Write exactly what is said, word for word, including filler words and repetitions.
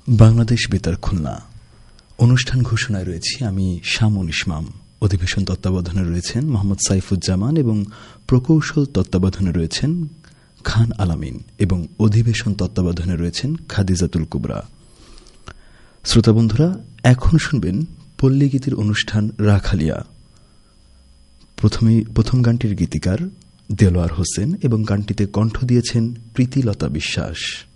বাংলাদেশ বেতার খুলনা অনুষ্ঠান ঘোষণায় রয়েছি আমি শামুন ইসমাম। অধিবেশন তত্ত্বাবধানে রয়েছেন মোহাম্মদ সাইফুজ্জামান এবং প্রকৌশল তত্ত্বাবধানে রয়েছেন খান আলামিন এবং অধিবেশন তত্ত্বাবধানে রয়েছেন খাদিজাতুল কুবরা। শ্রোতা বন্ধুরা, এখন শুনবেন পল্লীগীতির অনুষ্ঠান রাখালিয়া। প্রথমে প্রথম গানটির গীতিকার দেলোয়ার হোসেন এবং গানটিতে কণ্ঠ দিয়েছেন প্রীতিলতা বিশ্বাস।